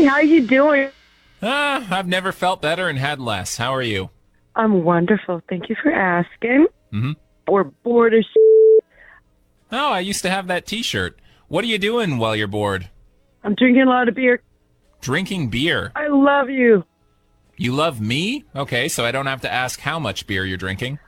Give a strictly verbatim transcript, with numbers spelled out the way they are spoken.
how you doing? Ah, I've never felt better and had less. How are you? I'm wonderful. Thank you for asking. Mm-hmm. We're bored as Oh, I used to have that T-shirt. What are you doing while you're bored? I'm drinking a lot of beer. Drinking beer. I love you. You love me? Okay, so I don't have to ask how much beer you're drinking.